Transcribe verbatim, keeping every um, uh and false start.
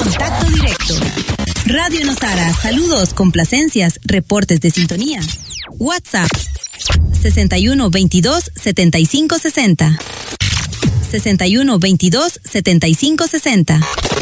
Contacto directo. Radio Nosara, saludos, complacencias, reportes de sintonía. WhatsApp sesenta y uno veintidós setenta y cinco sesenta. sesenta y uno veintidós setenta y cinco sesenta.